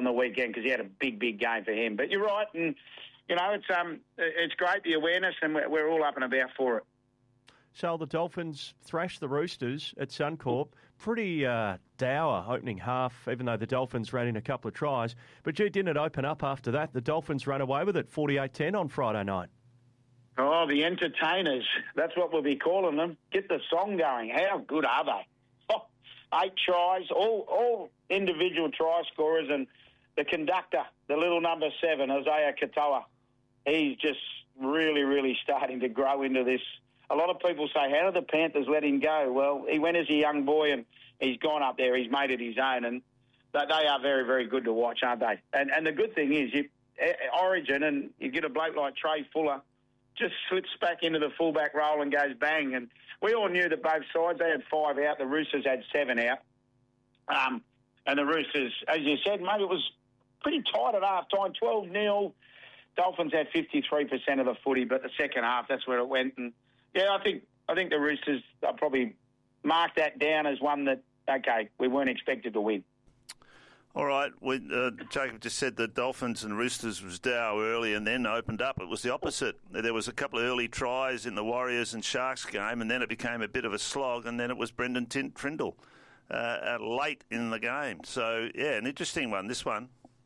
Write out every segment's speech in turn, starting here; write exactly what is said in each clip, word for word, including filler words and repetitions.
on the weekend because he had a big, big game for him. But you're right, and, you know, it's um, it's great, the awareness, and we're, we're all up and about for it. So the Dolphins thrashed the Roosters at Suncorp. Pretty uh, dour opening half, even though the Dolphins ran in a couple of tries. But, gee, didn't it open up after that? The Dolphins ran away with it, forty-eight ten on Friday night. Oh, the entertainers. That's what we'll be calling them. Get the song going. How good are they? Oh, eight tries, all all individual try scorers, and the conductor, the little number seven, Isaiah Katoa, he's just really, really starting to grow into this. A lot of people say, how did the Panthers let him go? Well, he went as a young boy and he's gone up there. He's made it his own, and they are very, very good to watch, aren't they? And and the good thing is, you Origin, and you get a bloke like Trey Fuller, just slips back into the fullback role and goes bang. And we all knew that both sides, they had five out. The Roosters had seven out. Um, and the Roosters, as you said, mate, it was pretty tight at half time, twelve nil. Dolphins had fifty-three percent of the footy, but the second half, that's where it went. And, yeah, I think I think the Roosters, I'll probably mark that down as one that, okay, we weren't expected to win. All right, we, uh, Jacob just said the Dolphins and Roosters was dour early and then opened up. It was the opposite. There was a couple of early tries in the Warriors and Sharks game, and then it became a bit of a slog, and then it was Brendan Trindle uh, late in the game. So, yeah, an interesting one, this one.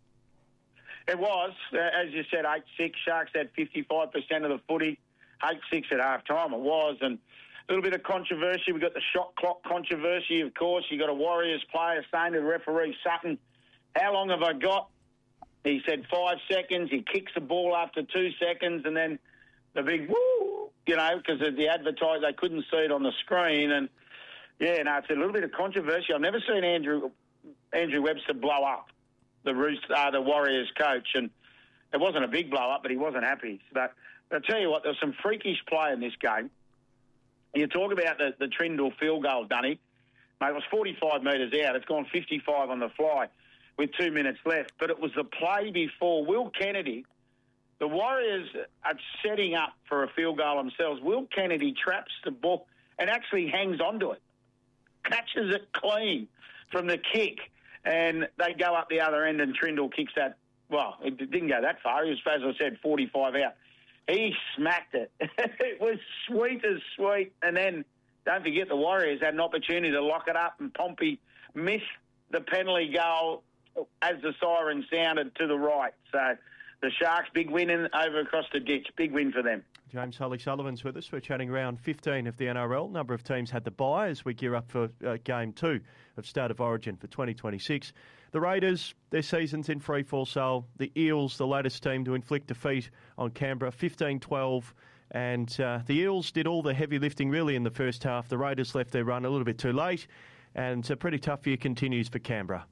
It was. Uh, as you said, eight six. Sharks had fifty-five percent of the footy. eight six at half-time it was, and a little bit of controversy. We got the shot clock controversy, of course. You got a Warriors player saying to the referee, Sutton, how long have I got? He said five seconds. He kicks the ball after two seconds, and then the big woo, you know, because of the advertise, they couldn't see it on the screen. And, yeah, no, it's a little bit of controversy. I've never seen Andrew Andrew Webster blow up, the Roost, uh, the Warriors coach, and it wasn't a big blow-up, but he wasn't happy. But I'll tell you what, there's some freakish play in this game. You talk about the, the Trindle field goal, Dunny. Mate, it was forty-five metres out. It's gone fifty-five on the fly with two minutes left. But it was the play before. Will Kennedy, the Warriors are setting up for a field goal themselves. Will Kennedy traps the ball and actually hangs onto it, catches it clean from the kick, and they go up the other end and Trindle kicks that. Well, it didn't go that far. He was, as I said, forty-five out. He smacked it. It was sweet as sweet. And then, don't forget, the Warriors had an opportunity to lock it up, and Pompey missed the penalty goal as the siren sounded to the right. So the Sharks, big win in, over across the ditch. Big win for them. James Holly-Sullivan's with us. We're chatting around fifteen of the N R L. Number of teams had the bye as we gear up for uh, Game two of Start of Origin for twenty twenty-six. The Raiders, their season's in free fall, so the Eels, the latest team to inflict defeat on Canberra, fifteen twelve. And uh, the Eels did all the heavy lifting really in the first half. The Raiders left their run a little bit too late, and it's a pretty tough year continues for Canberra.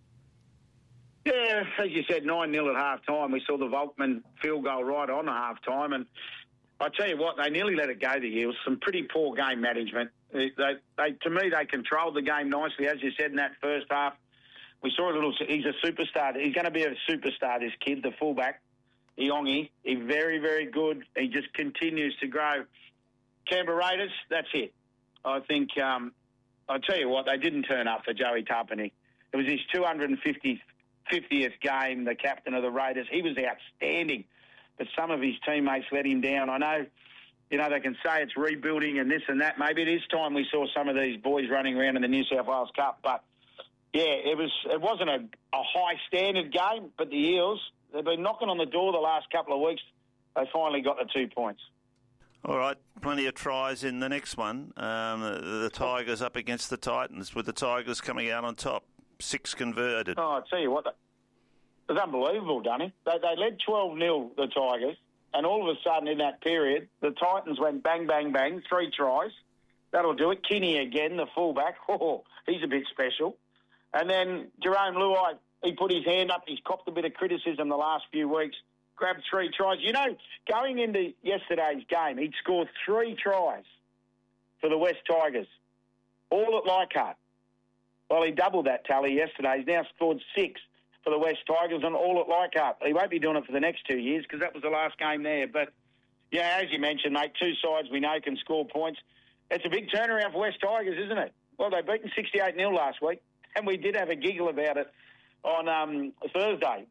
Yeah, as you said, nine nil at half-time. We saw the Volkman field goal right on half-time, and I tell you what, they nearly let it go, the Eels. Some pretty poor game management. They, they, they, to me, they controlled the game nicely, as you said, in that first half. We saw a little, he's a superstar. He's going to be a superstar, this kid, the fullback, Iongi. He's very, very good. He just continues to grow. Canberra Raiders, that's it. I think, um, I'll tell you what, they didn't turn up for Joey Tapine. It was his two hundred fiftieth game, the captain of the Raiders. He was outstanding, but some of his teammates let him down. I know, you know, they can say it's rebuilding and this and that. Maybe it is time we saw some of these boys running around in the New South Wales Cup, but yeah, it was. It wasn't a, a high standard game, but the Eels, they've been knocking on the door the last couple of weeks. They finally got the two points. All right, plenty of tries in the next one. Um, the, the Tigers up against the Titans, with the Tigers coming out on top. Six converted. Oh, I tell you what, it was unbelievable, Dunny. They, they led twelve nil, the Tigers, and all of a sudden in that period, the Titans went bang, bang, bang, three tries. That'll do it. Kinney again, the fullback. Oh, he's a bit special. And then Jerome Luai, he put his hand up. He's copped a bit of criticism the last few weeks. Grabbed three tries. You know, going into yesterday's game, he'd scored three tries for the West Tigers, all at Leichhardt. Well, he doubled that tally yesterday. He's now scored six for the West Tigers and all at Leichhardt. He won't be doing it for the next two years because that was the last game there. But, yeah, as you mentioned, mate, two sides we know can score points. It's a big turnaround for West Tigers, isn't it? Well, they beaten sixty-eight nil last week, and we did have a giggle about it on um, Thursday.